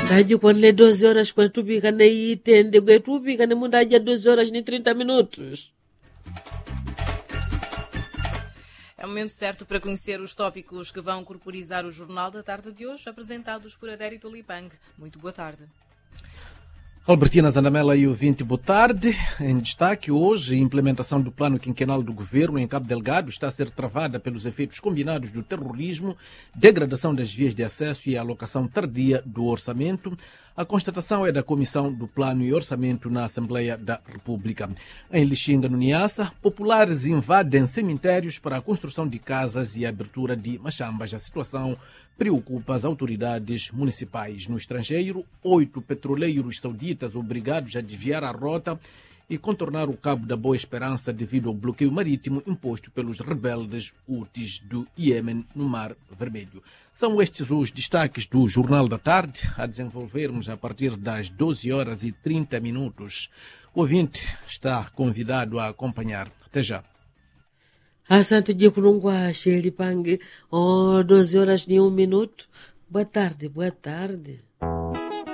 Daji quando lê 12 horas quando tu pica na itende, tu pica na mundade 12 horas nem 30 minutos. É o momento certo para conhecer os tópicos que vão corporizar o Jornal da Tarde de hoje, apresentados por Adérito Lipang. Muito boa tarde. Albertina Zandamela e ouvinte, boa tarde. Em destaque hoje, a implementação do plano quinquenal do governo em Cabo Delgado está a ser travada pelos efeitos combinados do terrorismo, degradação das vias de acesso e a alocação tardia do orçamento. A constatação é da Comissão do Plano e Orçamento na Assembleia da República. Em Lixinga, no Niassa, populares invadem cemitérios para a construção de casas e a abertura de machambas. A situação preocupa as autoridades municipais. No estrangeiro, 8 petroleiros sauditas obrigados a desviar a rota e contornar o Cabo da Boa Esperança devido ao bloqueio marítimo imposto pelos rebeldes Houthis do Iêmen no Mar Vermelho. São estes os destaques do Jornal da Tarde, a desenvolvermos a partir das 12 horas e 30 minutos. O ouvinte está convidado a acompanhar. Até já. Asante de Kurungwa, Lipang, 12 horas e 1 minuto. Boa tarde, boa tarde.